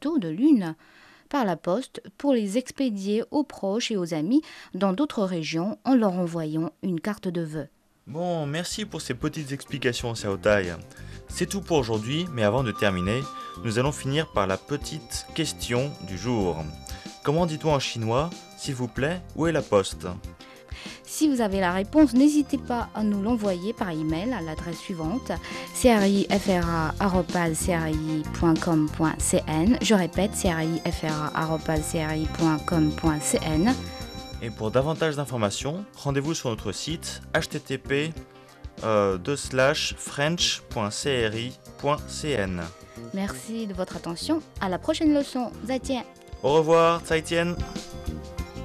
photos de lune par la poste pour les expédier aux proches et aux amis dans d'autres régions en leur envoyant une carte de vœux. Bon, merci pour ces petites explications, Xiaotai. C'est tout pour aujourd'hui, mais avant de terminer, nous allons finir par la petite question du jour. Comment dit-on en chinois, s'il vous plaît, où est la poste ? Si vous avez la réponse, n'hésitez pas à nous l'envoyer par email à l'adresse suivante crifra@cri.com.cn. Je répète, crifra@cri.com.cn. Et pour davantage d'informations, rendez-vous sur notre site http://french.cri.cn. Merci de votre attention. À la prochaine leçon. 再见. Au revoir, 再见.